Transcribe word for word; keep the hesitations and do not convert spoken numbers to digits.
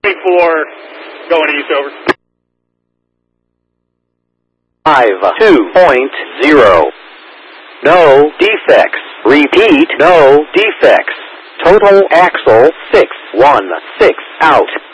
twenty-four, going east, over. five two point zero. No defects. Repeat, no defects. Total axle six one six out.